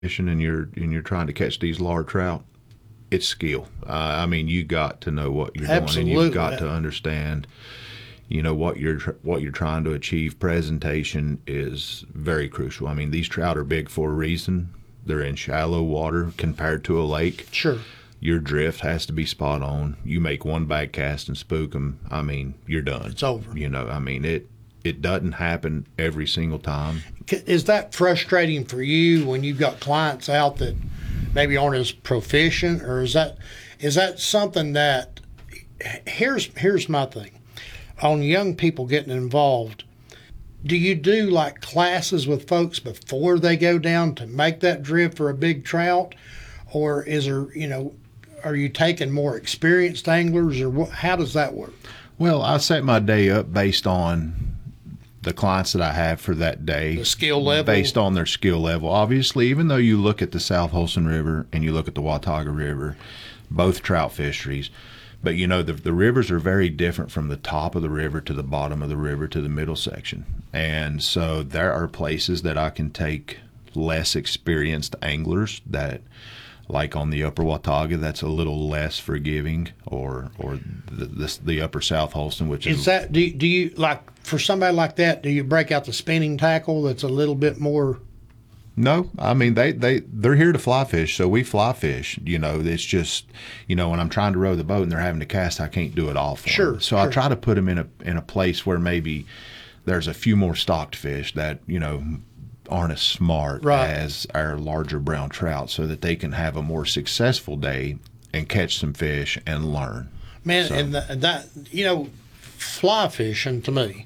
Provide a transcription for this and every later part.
fishing and you're trying to catch these large trout, it's skill. I mean, you got to know what you're Absolutely. doing, and you've got to understand, what you're trying to achieve. Presentation is very crucial. I mean, these trout are big for a reason. They're in shallow water compared to a lake. Sure. Your drift has to be spot on. You make one bag cast and spook them, I mean, you're done. It's over. I mean, it doesn't happen every single time. Is that frustrating for you when you've got clients out that maybe aren't as proficient, or is that something that here's my thing on young people getting involved? Do you do like classes with folks before they go down to make that drift for a big trout, or is there are you taking more experienced anglers, or how does that work? Well, I set my day up based on the clients that I have for that day. The skill level? Based on their skill level. Obviously, even though you look at the South Holston River and you look at the Watauga River, both trout fisheries, but the rivers are very different from the top of the river to the bottom of the river to the middle section. And so there are places that I can take less experienced anglers that, like on the upper Watauga, that's a little less forgiving, or the upper South Holston, which is that, do you like, for somebody like that, do you break out the spinning tackle that's a little bit more? No, I mean they're here to fly fish, so we fly fish. It's just when I'm trying to row the boat and they're having to cast, I can't do it all for Sure. them. So sure. I try to put them in a place where maybe there's a few more stocked fish that aren't as smart right. as our larger brown trout, so that they can have a more successful day and catch some fish and learn. Man, so. And that fly fishing to me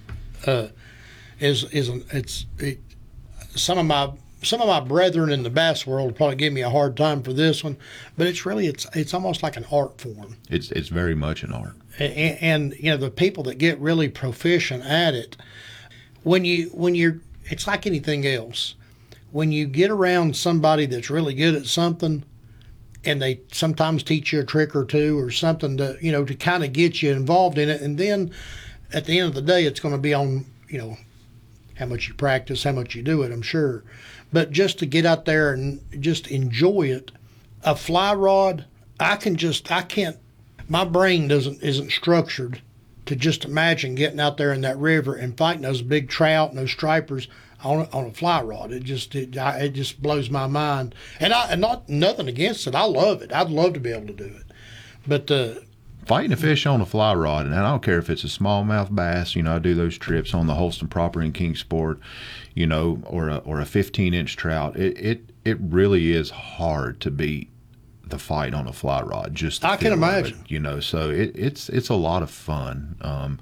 some of my brethren in the bass world probably give me a hard time for this one, but it's almost like an art form. It's very much an art. And the people that get really proficient at it, when you're, it's like anything else. When you get around somebody that's really good at something, and they sometimes teach you a trick or two or something to kind of get you involved in it, and then at the end of the day, it's going to be on how much you practice, how much you do it, I'm sure. But just to get out there and just enjoy it, a fly rod, I can't. My brain isn't structured to just imagine getting out there in that river and fighting those big trout and those stripers on a fly rod. It just blows my mind. And nothing against it. I love it. I'd love to be able to do it. But fighting a fish on a fly rod, and I don't care if it's a smallmouth bass. I do those trips on the Holston Proper in Kingsport, or a 15-inch trout. It really is hard to beat the fight on a fly rod. Just I can imagine. So it's a lot of fun.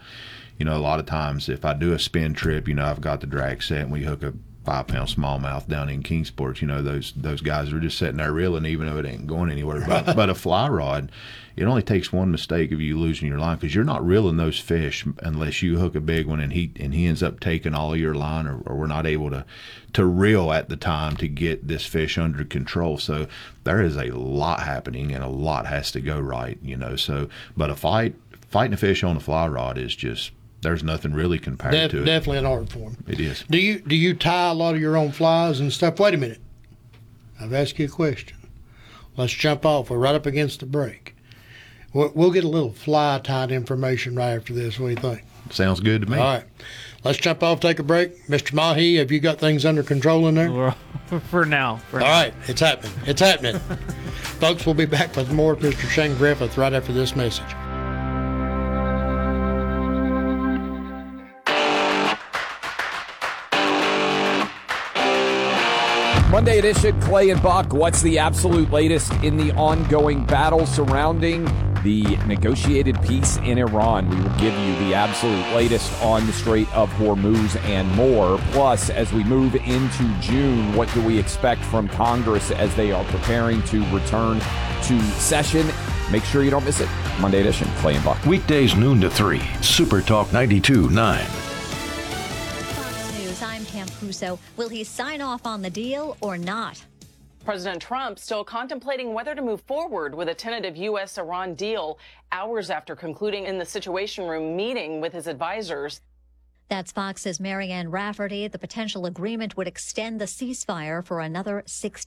A lot of times if I do a spin trip, I've got the drag set and we hook a 5-pound smallmouth down in Kingsport. Those guys are just sitting there reeling, even though it ain't going anywhere. But a fly rod, it only takes one mistake of you losing your line, because you're not reeling those fish unless you hook a big one and he ends up taking all of your line, or we're not able to reel at the time to get this fish under control. So there is a lot happening and a lot has to go right. So but fighting a fish on a fly rod is just, there's nothing really compared to it. Definitely an art form. It is. Do you tie a lot of your own flies and stuff? Wait a minute. I've asked you a question. Let's jump off. We're right up against the break. We'll get a little fly tied information right after this. What do you think? Sounds good to me. All right. Let's jump off, take a break. Mr. Mahi, have you got things under control in there? For now. All right. It's happening. It's happening. Folks, we'll be back with more of Mr. Shane Griffith right after this message. Monday edition, Clay and Buck. What's the absolute latest in the ongoing battle surrounding the negotiated peace in Iran? We will give you the absolute latest on the Strait of Hormuz and more. Plus, as we move into June, what do we expect from Congress as they are preparing to return to session? Make sure you don't miss it. Monday edition, Clay and Buck. Weekdays noon to 3, Super Talk 92.9. I'm Pam Crusoe. Will he sign off on the deal or not? President Trump still contemplating whether to move forward with a tentative U.S.-Iran deal hours after concluding in the Situation Room meeting with his advisors. That's Fox's Marianne Rafferty. The potential agreement would extend the ceasefire for another 60